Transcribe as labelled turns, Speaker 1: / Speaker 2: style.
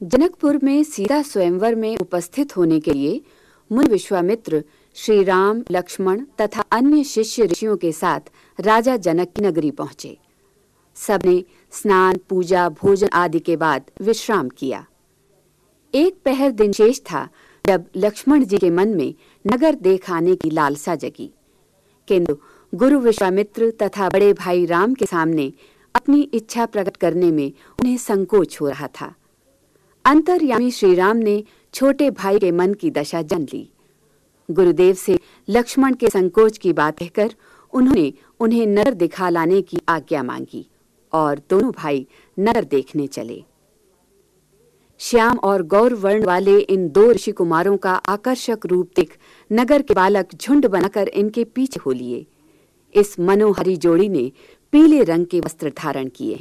Speaker 1: जनकपुर में सीता स्वयंवर में उपस्थित होने के लिए मुनि विश्वामित्र श्री राम, लक्ष्मण तथा अन्य शिष्य ऋषियों के साथ राजा जनक की नगरी पहुंचे। सबने स्नान, पूजा, भोजन आदि के बाद विश्राम किया। एक पहर दिन शेष था जब लक्ष्मण जी के मन में नगर देख आने की लालसा जगी, किंतु गुरु विश्वामित्र तथा बड़े भाई राम के सामने अपनी इच्छा प्रकट करने में उन्हें संकोच हो रहा था। अंतर्यामी श्री राम ने छोटे भाई के मन की दशा जान ली। गुरुदेव से लक्ष्मण के संकोच की बात कहकर उन्होंने उन्हें नगर दिखा लाने की आज्ञा मांगी और दोनों भाई नगर देखने चले। श्याम और गौर वर्ण वाले इन दो ऋषि कुमारों का आकर्षक रूप देख नगर के बालक झुंड बनाकर इनके पीछे हो लिए। इस मनोहारी जोड़ी ने पीले रंग के वस्त्र धारण किए।